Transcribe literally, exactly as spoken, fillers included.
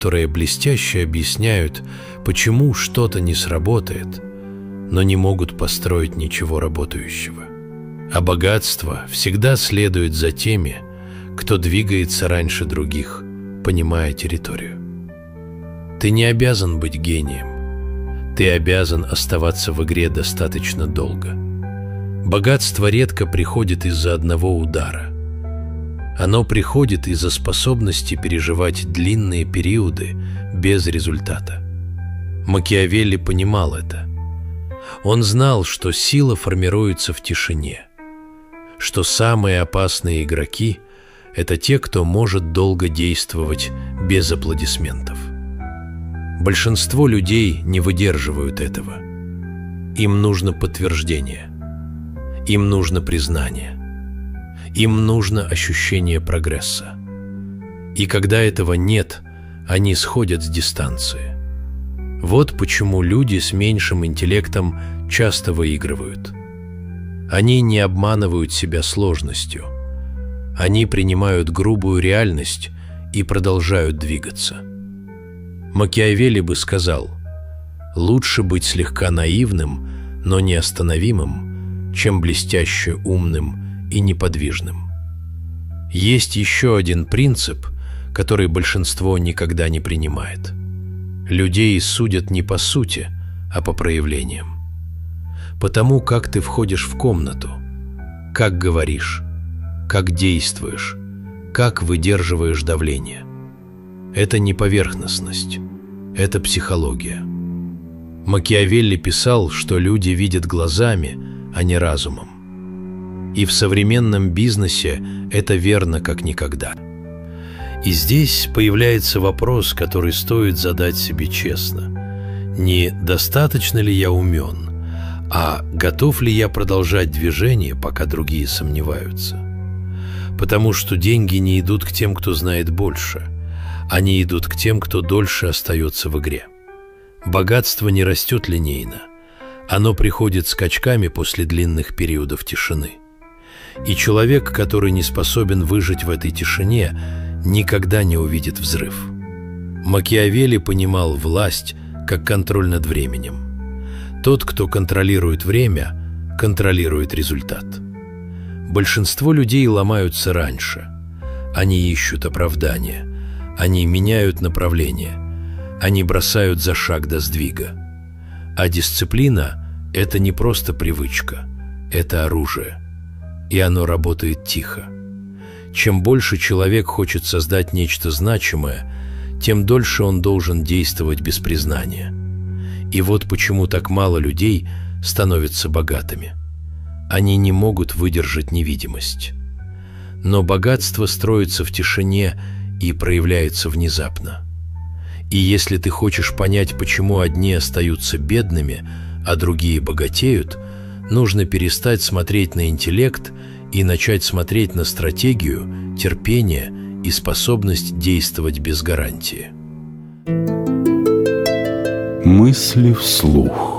которые блестяще объясняют, почему что-то не сработает, но не могут построить ничего работающего. А богатство всегда следует за теми, кто двигается раньше других, понимая территорию. Ты не обязан быть гением. Ты обязан оставаться в игре достаточно долго. Богатство редко приходит из-за одного удара. Оно приходит из-за способности переживать длинные периоды без результата. Макиавелли понимал это. Он знал, что сила формируется в тишине, что самые опасные игроки – это те, кто может долго действовать без аплодисментов. Большинство людей не выдерживают этого. Им нужно подтверждение. Им нужно признание. Им нужно ощущение прогресса. И когда этого нет, они сходят с дистанции. Вот почему люди с меньшим интеллектом часто выигрывают. Они не обманывают себя сложностью. Они принимают грубую реальность и продолжают двигаться. Макиавелли бы сказал: лучше быть слегка наивным, но неостановимым, чем блестяще умным и неподвижным. Есть еще один принцип, который большинство никогда не принимает. Людей судят не по сути, а по проявлениям. Потому как ты входишь в комнату, как говоришь, как действуешь, как выдерживаешь давление. Это не поверхностность, это психология. Макиавелли писал, что люди видят глазами, а не разумом. И в современном бизнесе это верно как никогда. И здесь появляется вопрос, который стоит задать себе честно. Не достаточно ли я умен, а готов ли я продолжать движение, пока другие сомневаются? Потому что деньги не идут к тем, кто знает больше. Они идут к тем, кто дольше остается в игре. Богатство не растет линейно. Оно приходит скачками после длинных периодов тишины. И человек, который не способен выжить в этой тишине, никогда не увидит взрыв. Макиавелли понимал власть как контроль над временем. Тот, кто контролирует время, контролирует результат. Большинство людей ломаются раньше. Они ищут оправдания. Они меняют направление. Они бросают за шаг до сдвига. А дисциплина – это не просто привычка, это оружие. И оно работает тихо. Чем больше человек хочет создать нечто значимое, тем дольше он должен действовать без признания. И вот почему так мало людей становятся богатыми. Они не могут выдержать невидимость. Но богатство строится в тишине и проявляется внезапно. И если ты хочешь понять, почему одни остаются бедными, а другие богатеют, нужно перестать смотреть на интеллект и начать смотреть на стратегию, терпение и способность действовать без гарантии. Мысли вслух.